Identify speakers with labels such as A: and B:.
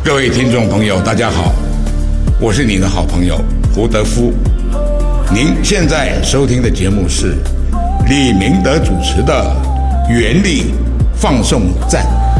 A: 各位听众朋友，大家好，我是你的好朋友胡德夫。您现在收听的节目是李明德主持的《原力放送站》。